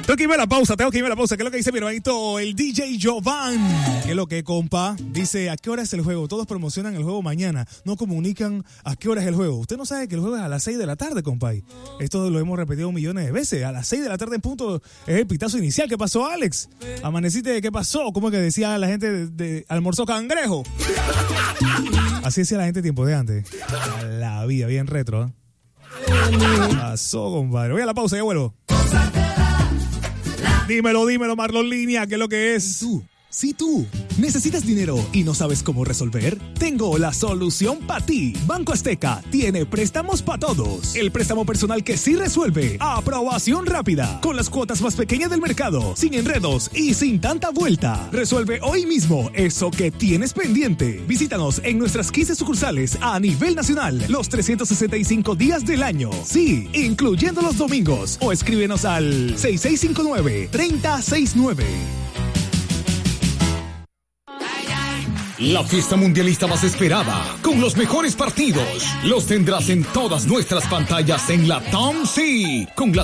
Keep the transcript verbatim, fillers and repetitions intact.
Tengo que irme a la pausa, tengo que irme a la pausa. ¿Qué es lo que dice mi hermanito, el D J Jovan? ¿Qué es lo que, compa? Dice, ¿a qué hora es el juego? Todos promocionan el juego mañana. No comunican a qué hora es el juego. Usted no sabe que el juego es a las seis de la tarde, compa. Esto lo hemos repetido millones de veces. A las seis de la tarde en punto es el pitazo inicial. ¿Qué pasó, Alex? Amaneciste, ¿qué pasó? ¿Cómo es que decía la gente de, de almorzó cangrejo? Así decía la gente tiempo de antes. A la vida, bien retro, ¿eh? ¿Qué pasó, compadre? Voy a la pausa, ya vuelvo. Dímelo, dímelo, Marlon Línea, ¿qué es lo que es? Tú, si tú necesitas dinero y no sabes cómo resolver, tengo la solución para ti. Banco Azteca tiene préstamos para todos. El préstamo personal que sí resuelve. Aprobación rápida. Con las cuotas más pequeñas del mercado. Sin enredos y sin tanta vuelta. Resuelve hoy mismo eso que tienes pendiente. Visítanos en nuestras quince sucursales a nivel nacional. Los trescientos sesenta y cinco días del año. Sí, incluyendo los domingos. O escríbenos al seis seis cinco nueve, tres cero seis nueve. La fiesta mundialista más esperada, con los mejores partidos, los tendrás en todas nuestras pantallas en la T A M C, con la